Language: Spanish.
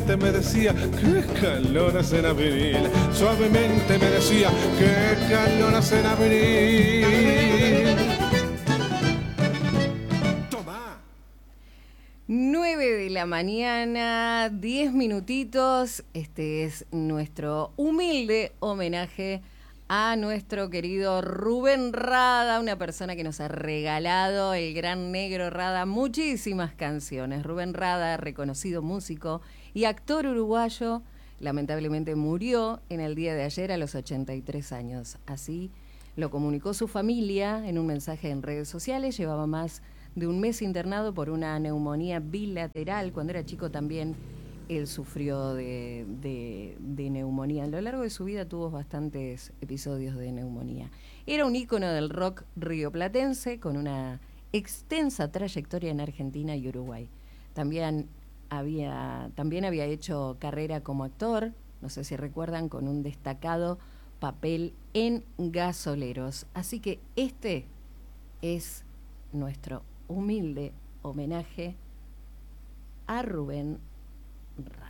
suavemente me decía, qué calor hace en abril. Suavemente me decía, qué calor hace en abril. Toma. 9 de la mañana, 10 minutitos. Este es nuestro humilde homenaje a nuestro querido Rubén Rada, una persona que nos ha regalado, el gran negro Rada, muchísimas canciones. Rubén Rada, reconocido músico y actor uruguayo, lamentablemente murió en el día de ayer a los 83 años. Así lo comunicó su familia en un mensaje en redes sociales. Llevaba más de un mes internado por una neumonía bilateral. Cuando era chico también él sufrió de neumonía. A lo largo de su vida tuvo bastantes episodios de neumonía. Era un ícono del rock rioplatense con una extensa trayectoria en Argentina y Uruguay. También había hecho carrera como actor, no sé si recuerdan, con un destacado papel en Gasoleros. Así que este es nuestro humilde homenaje a Rubén Rada.